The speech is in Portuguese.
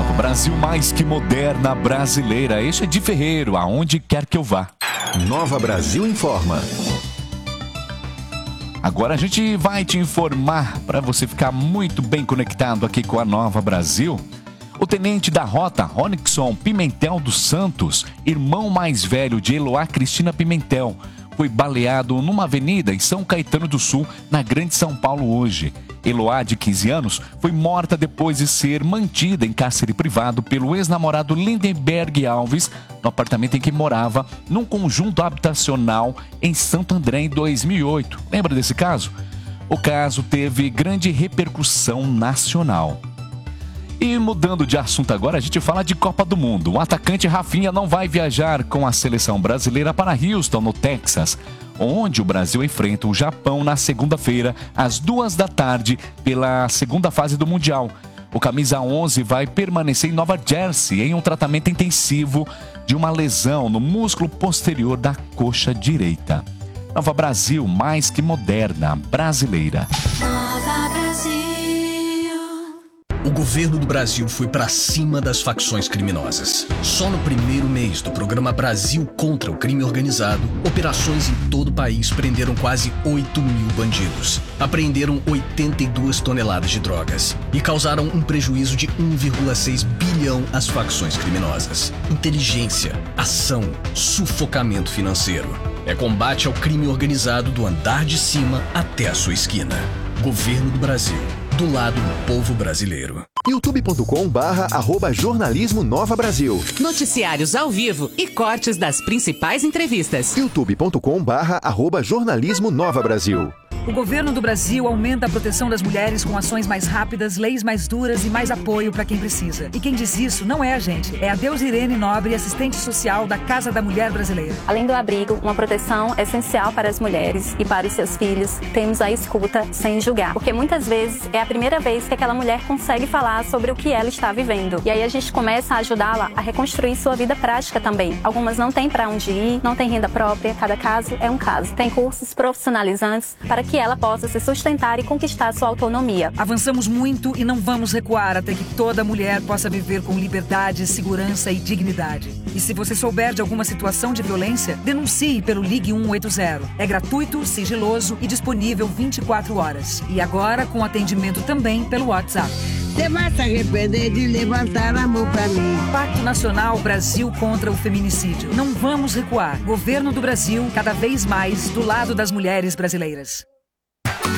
Brasil mais que moderna brasileira. Este é de Ferreiro, aonde quer que eu vá. Nova Brasil informa. Agora a gente vai te informar para você ficar muito bem conectado aqui com a Nova Brasil. O tenente da rota, Ronixon Pimentel dos Santos, irmão mais velho de Eloá Cristina Pimentel, foi baleado numa avenida em São Caetano do Sul, na Grande São Paulo hoje. Eloá, de 15 anos, foi morta depois de ser mantida em cárcere privado pelo ex-namorado Lindenberg Alves, no apartamento em que morava, num conjunto habitacional em Santo André em 2008. Lembra desse caso? O caso teve grande repercussão nacional. E mudando de assunto agora, a gente fala de Copa do Mundo. O atacante Rafinha não vai viajar com a seleção brasileira para Houston, no Texas, onde o Brasil enfrenta o Japão na segunda-feira, às 14h, pela segunda fase do Mundial. O camisa 11 vai permanecer em Nova Jersey em um tratamento intensivo de uma lesão no músculo posterior da coxa direita. Nova Brasil, mais que moderna, brasileira. Nova Brasil. O governo do Brasil foi para cima das facções criminosas. Só no primeiro mês do programa Brasil contra o Crime Organizado, operações em todo o país prenderam quase 8 mil bandidos, apreenderam 82 toneladas de drogas e causaram um prejuízo de 1,6 bilhão às facções criminosas. Inteligência, ação, sufocamento financeiro. É combate ao crime organizado do andar de cima até a sua esquina. Governo do Brasil. Do lado do povo brasileiro. youtube.com/jornalismo Nova Brasil. Noticiários ao vivo e cortes das principais entrevistas. youtube.com/jornalismo Nova Brasil. O governo do Brasil aumenta a proteção das mulheres com ações mais rápidas, leis mais duras e mais apoio para quem precisa. E quem diz isso não é a gente, é a Deus Irene Nobre, assistente social da Casa da Mulher Brasileira. Além do abrigo, uma proteção essencial para as mulheres e para os seus filhos, temos a escuta sem julgar. Porque muitas vezes é a primeira vez que aquela mulher consegue falar sobre o que ela está vivendo. E aí a gente começa a ajudá-la a reconstruir sua vida prática também. Algumas não têm para onde ir, não têm renda própria, cada caso é um caso. Tem cursos profissionalizantes para que ela possa se sustentar e conquistar sua autonomia. Avançamos muito e não vamos recuar até que toda mulher possa viver com liberdade, segurança e dignidade. E se você souber de alguma situação de violência, denuncie pelo Ligue 180. É gratuito, sigiloso e disponível 24 horas. E agora com atendimento também pelo WhatsApp. Você vai se arrepender de levantar a mão pra mim. Pacto Nacional Brasil contra o Feminicídio. Não vamos recuar. Governo do Brasil, cada vez mais do lado das mulheres brasileiras.